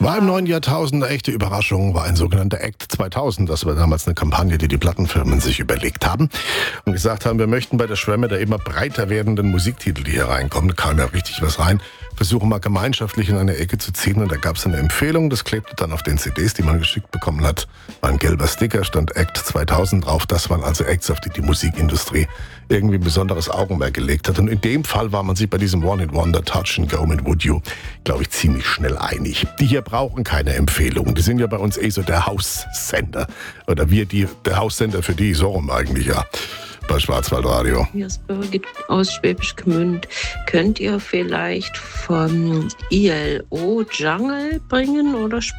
War im neuen Jahrtausend eine echte Überraschung, war ein sogenannter Act 2000. Das war damals eine Kampagne, die die Plattenfirmen sich überlegt haben und gesagt haben, wir möchten bei der Schwemme der immer breiter werdenden Musiktitel, die hier reinkommen, da kam ja richtig was rein, versuchen mal gemeinschaftlich in eine Ecke zu ziehen. Und da gab es eine Empfehlung, das klebte dann auf den CDs, die man geschickt bekommen hat. War ein gelber Sticker, stand Act 2000 drauf. Das waren also Acts, auf die Musikindustrie irgendwie ein besonderes Augenmerk gelegt hat. Und in dem Fall war man sich bei diesem One-Hit-Wonder Touch and Go mit Would You, glaube ich, ziemlich schnell einig. Die hier brauchen keine Empfehlungen. Die sind ja bei uns so der Haussender. Oder der Haussender für die, so rum eigentlich, ja. Bei Schwarzwaldradio. Hier ist Birgit aus Schwäbisch Gmünd. Könnt ihr vielleicht vom ILO Jungle bringen oder